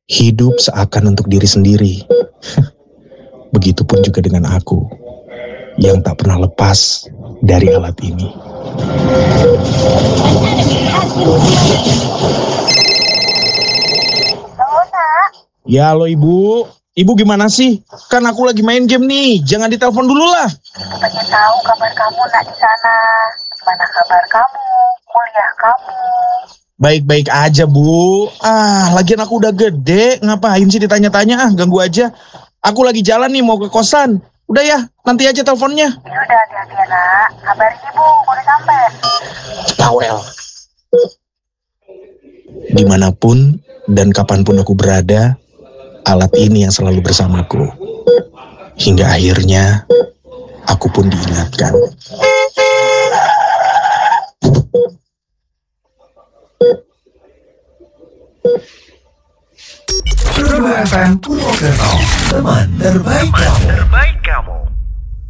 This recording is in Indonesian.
Hidup seakan untuk diri sendiri. Begitupun juga dengan aku, yang tak pernah lepas dari alat ini. Halo, Nak. Ya halo ibu, ibu gimana sih? Kan aku lagi main game nih, jangan ditelepon dulu lah. Aku pengen tahu kabar kamu, Nak, di sana. Gimana kabar kamu? Kuliah kamu? Baik-baik aja bu. Lagian aku udah gede, ngapain sih ditanya-tanya, ganggu aja. Aku lagi jalan nih mau ke kosan. Udah ya, nanti aja teleponnya. Ya udah, hati-hati ya, Nak. Kabarin ibu, udah sampai. Pawel. Dimanapun dan kapanpun aku berada, alat ini yang selalu bersamaku. Hingga akhirnya, aku pun diingatkan. True FM Purwokerto, teman terbaik kamu.